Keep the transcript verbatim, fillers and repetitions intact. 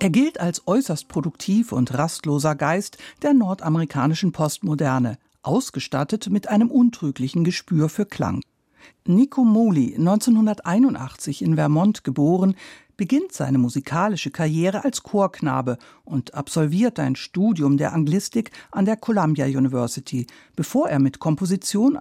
Er gilt als äußerst produktiv und rastloser Geist der nordamerikanischen Postmoderne, ausgestattet mit einem untrüglichen Gespür für Klang. Nico Muhly, neunzehnhunderteinundachtzig in Vermont geboren, beginnt seine musikalische Karriere als Chorknabe und absolviert ein Studium der Anglistik an der Columbia University, bevor er mit Komposition